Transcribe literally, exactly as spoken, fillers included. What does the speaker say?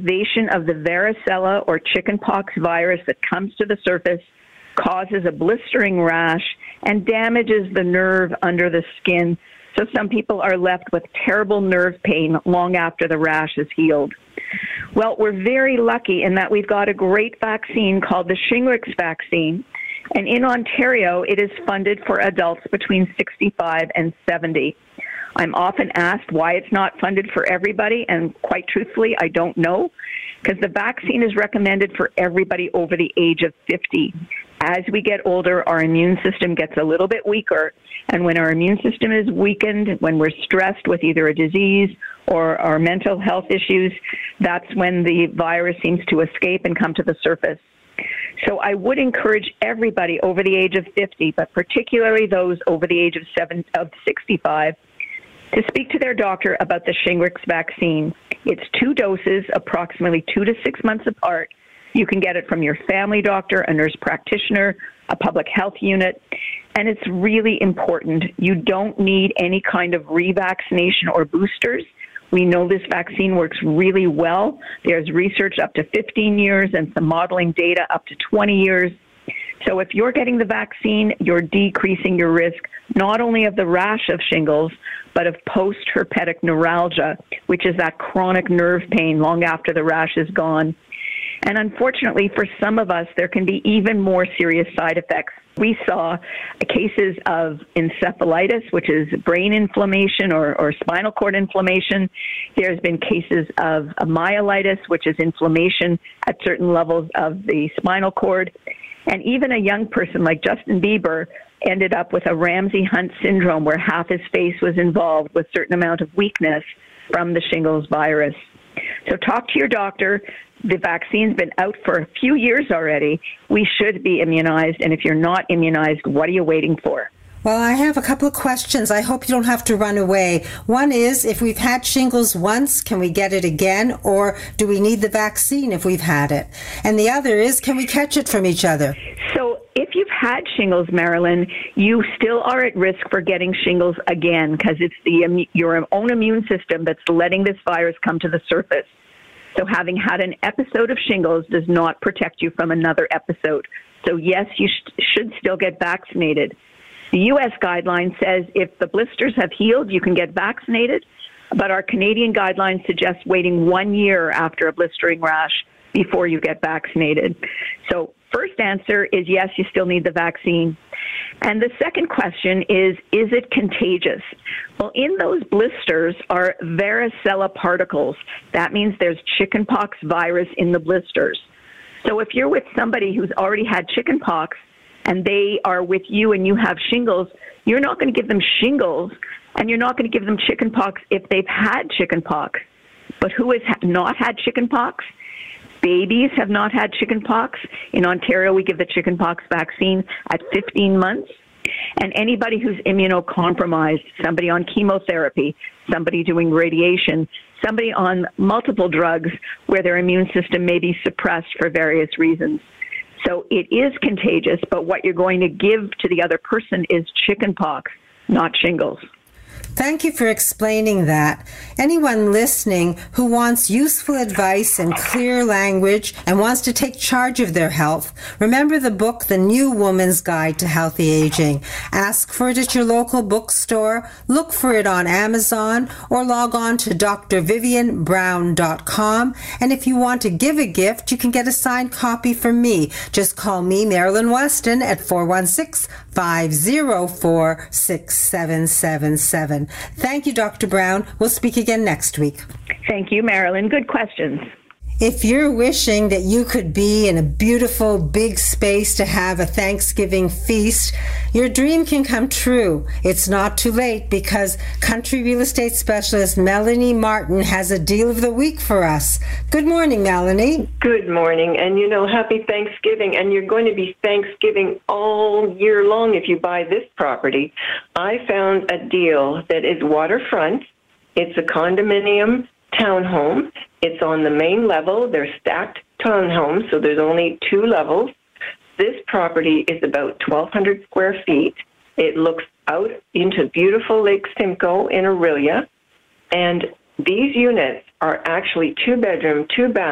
activation of the varicella or chickenpox virus that comes to the surface causes a blistering rash and damages the nerve under the skin. So some people are left with terrible nerve pain long after the rash is healed. Well, we're very lucky in that we've got a great vaccine called the Shingrix vaccine. And in Ontario, it is funded for adults between sixty-five and seventy. I'm often asked why it's not funded for everybody, and quite truthfully, I don't know, because the vaccine is recommended for everybody over the age of fifty. As we get older, our immune system gets a little bit weaker, and when our immune system is weakened, when we're stressed with either a disease or our mental health issues, that's when the virus seems to escape and come to the surface. So I would encourage everybody over the age of fifty, but particularly those over the age of seven, of sixty-five, to speak to their doctor about the Shingrix vaccine. It's two doses, approximately two to six months apart. You can get it from your family doctor, a nurse practitioner, a public health unit, and it's really important. You don't need any kind of revaccination or boosters. We know this vaccine works really well. There's research up to fifteen years and some modeling data up to twenty years. So if you're getting the vaccine, you're decreasing your risk not only of the rash of shingles, but of post-herpetic neuralgia, which is that chronic nerve pain long after the rash is gone. And unfortunately, for some of us, there can be even more serious side effects. We saw cases of encephalitis, which is brain inflammation or, or spinal cord inflammation. There's been cases of myelitis, which is inflammation at certain levels of the spinal cord. And even a young person like Justin Bieber ended up with a Ramsay-Hunt syndrome where half his face was involved with a certain amount of weakness from the shingles virus. So talk to your doctor. The vaccine's been out for a few years already. We should be immunized. And if you're not immunized, what are you waiting for? Well, I have a couple of questions. I hope you don't have to run away. One is, if we've had shingles once, can we get it again? Or do we need the vaccine if we've had it? And the other is, can we catch it from each other? So if you've had shingles, Marilyn, you still are at risk for getting shingles again because it's the your own immune system that's letting this virus come to the surface. So having had an episode of shingles does not protect you from another episode. So yes, you sh- should still get vaccinated. The U S guideline says if the blisters have healed, you can get vaccinated, but our Canadian guidelines suggest waiting one year after a blistering rash before you get vaccinated. So first answer is yes, you still need the vaccine. And the second question is, is it contagious? Well, in those blisters are varicella particles. That means there's chickenpox virus in the blisters. So if you're with somebody who's already had chickenpox and they are with you and you have shingles, you're not going to give them shingles and you're not going to give them chickenpox if they've had chickenpox. But who has not had chickenpox? Babies have not had chickenpox. In Ontario, we give the chickenpox vaccine at fifteen months. And anybody who's immunocompromised, somebody on chemotherapy, somebody doing radiation, somebody on multiple drugs where their immune system may be suppressed for various reasons. So it is contagious, but what you're going to give to the other person is chickenpox, not shingles. Thank you for explaining that. Anyone listening who wants useful advice in clear language and wants to take charge of their health, remember the book, The New Woman's Guide to Healthy Aging. Ask for it at your local bookstore, look for it on Amazon, or log on to d r vivian brown dot com. And if you want to give a gift, you can get a signed copy from me. Just call me, Marilyn Weston, at four one six, five zero four, six seven seven seven. Thank you, Doctor Brown. We'll speak again next week. Thank you, Marilyn. Good questions. If you're wishing that you could be in a beautiful big space to have a Thanksgiving feast, your dream can come true. It's not too late because country real estate specialist Melanie Martin has a deal of the week for us. Good morning, Melanie. Good morning. And you know, happy Thanksgiving. And you're going to be Thanksgiving all year long if you buy this property. I found a deal that is waterfront. It's a condominium townhome. It's on the main level. They're stacked townhomes, so there's only two levels. This property is about twelve hundred square feet. It looks out into beautiful Lake Simcoe in Orillia. And these units are actually two bedroom, two bath.